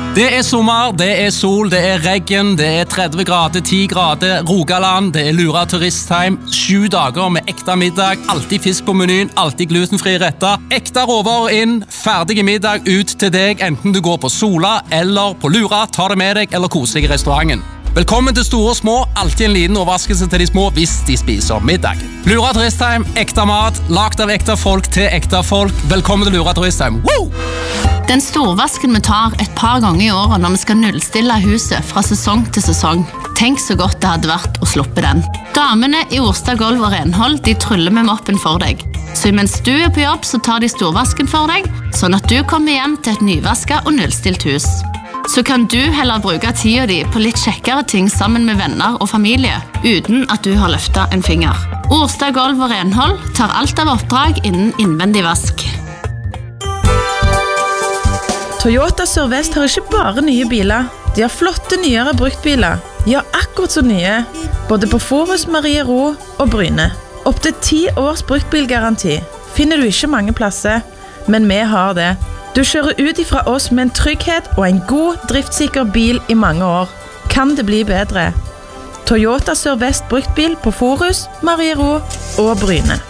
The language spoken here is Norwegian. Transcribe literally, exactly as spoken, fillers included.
Det er sommer, det er sol, det er regn, det er tretti grader, ti grader, Rogaland, det er Lura turisttime, sju dager med ekte middag, alltid fisk på menyen, alltid glutenfri retter, ekte råvarer inn, ferdig middag ut til deg, enten du går på Sola eller på Lura, tar det med deg eller koser deg i restauranten. Velkommen til store og små, alltid en liten overraskelse til de små hvis de spiser middag. Lura turisttime, ekte mat, lagt av ekte folk til ekte folk. Velkommen til Lura turisttime. Woo! Den storvasken vi tar et par ganger i året når vi skal nullstille huset fra sesong til sesong. Tenk så godt det hadde vært å sluppe den. Damene i Orstad Golv og Renhold, de tryller med moppen for deg. Så mens du er på jobb, så tar de storvasken for deg, sånn at du kommer hjem til et nyvasket og nullstilt hus. Så kan du heller bruke tida di på litt kjekkere ting sammen med venner og familie, uten at du har løftet en finger. Orstad Golv og Renhold tar alt av oppdrag innen innvendig vask. Toyota Sør-Vest har ikke bare nye biler, de har flotte nyere bruktbiler. Ja, akkurat så nye, både på Forus, Marie Ro og Bryne. Opp til ti års bruktbilgaranti finner du ikke mange plasser, men vi har det. Du kjører ut ifra oss med en trygghet og en god, driftssikker bil i mange år. Kan det bli bedre? Toyota Sør-Vest bruktbil på Forus, Marie Ro og Bryne.